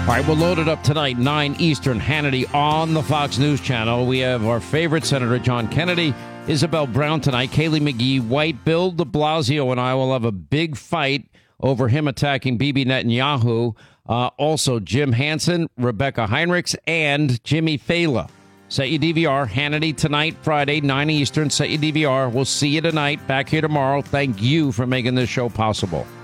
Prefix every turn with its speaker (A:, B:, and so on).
A: All right, we'll load it up tonight, 9 Eastern, Hannity on the Fox News Channel. We have our favorite Senator John Kennedy, Isabel Brown tonight, Kayleigh McGee, White, Bill de Blasio, and I will have a big fight over him attacking Bibi Netanyahu. Also, Jim Hansen, Rebecca Heinrichs, and Jimmy Fallon. Set your DVR, Hannity tonight, Friday, 9 Eastern. Set your DVR. We'll see you tonight. Back here tomorrow. Thank you for making this show possible.